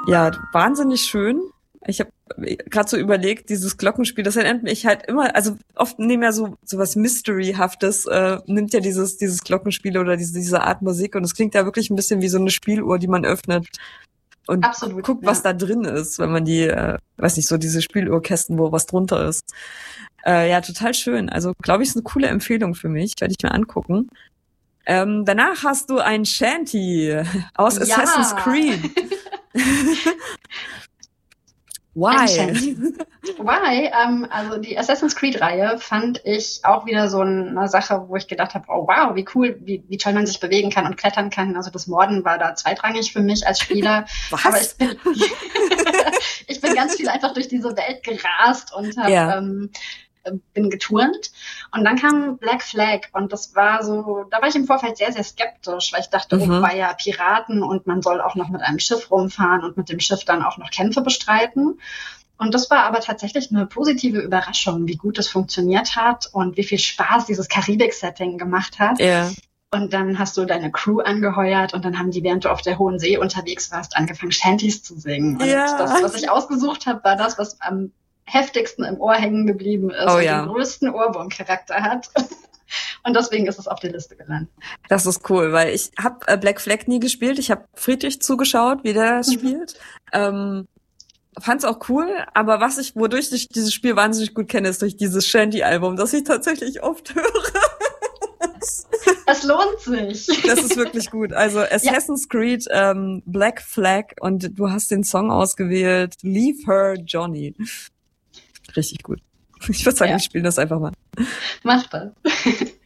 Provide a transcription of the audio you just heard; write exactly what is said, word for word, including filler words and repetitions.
Ja, wahnsinnig schön. Ich habe gerade so überlegt, dieses Glockenspiel, das erinnert mich halt immer, also oft nehmen ja so so was Mystery-haftes, äh, nimmt ja dieses dieses Glockenspiel oder diese diese Art Musik und es klingt ja wirklich ein bisschen wie so eine Spieluhr, die man öffnet und Absolut, guckt, ja. was da drin ist, wenn man die, äh, weiß nicht, so diese Spieluhrkästen, wo was drunter ist. Äh, ja, total schön. Also glaube ich, ist eine coole Empfehlung für mich, werde ich mir angucken. Ähm, danach hast du ein Shanty aus Ja. Assassin's Creed. Why? Why? Ähm, also die Assassin's Creed-Reihe fand ich auch wieder so eine Sache, wo ich gedacht habe, oh wow, wie cool, wie, wie toll man sich bewegen kann und klettern kann. Also das Morden war da zweitrangig für mich als Spieler. Was? Aber ich bin, ich bin ganz viel einfach durch diese Welt gerast und hab, Ja. ähm, bin geturnt. Und dann kam Black Flag und das war so, da war ich im Vorfeld sehr, sehr skeptisch, weil ich dachte, Mhm. oh, war ja Piraten und man soll auch noch mit einem Schiff rumfahren und mit dem Schiff dann auch noch Kämpfe bestreiten. Und das war aber tatsächlich eine positive Überraschung, wie gut das funktioniert hat und wie viel Spaß dieses Karibik-Setting gemacht hat. Ja. Und dann hast du deine Crew angeheuert und dann haben die, während du auf der hohen See unterwegs warst, angefangen, Shanties zu singen. Und Ja. das, was ich ausgesucht habe, war das, was am heftigsten im Ohr hängen geblieben ist Oh, und ja. den größten Ohrwurm-Charakter hat. Und deswegen ist es auf die Liste gelandet. Das ist cool, weil ich habe äh, Black Flag nie gespielt. Ich habe Friedrich zugeschaut, wie der es Mhm. spielt. Ähm, fand's auch cool, aber was ich, wodurch ich dieses Spiel wahnsinnig gut kenne, ist durch dieses Shanty-Album, das ich tatsächlich oft höre. Es lohnt sich. Das ist wirklich gut. Also Assassin's Creed, ähm, Black Flag und du hast den Song ausgewählt, Leave Her Johnny. Richtig gut. Ich würde sagen, Ja. wir spielen das einfach mal. Mach das.